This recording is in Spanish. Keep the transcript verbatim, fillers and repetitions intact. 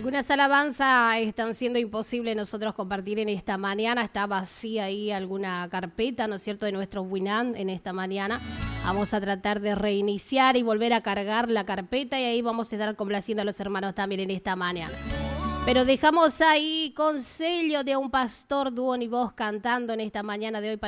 Algunas alabanzas están siendo imposibles nosotros compartir en esta mañana. Está vacía ahí alguna carpeta, ¿no es cierto?, de nuestro Winamp en esta mañana. Vamos a tratar de reiniciar y volver a cargar la carpeta y ahí vamos a estar complaciendo a los hermanos también en esta mañana. Pero dejamos ahí con sello de un pastor, dúo y voz cantando en esta mañana de hoy para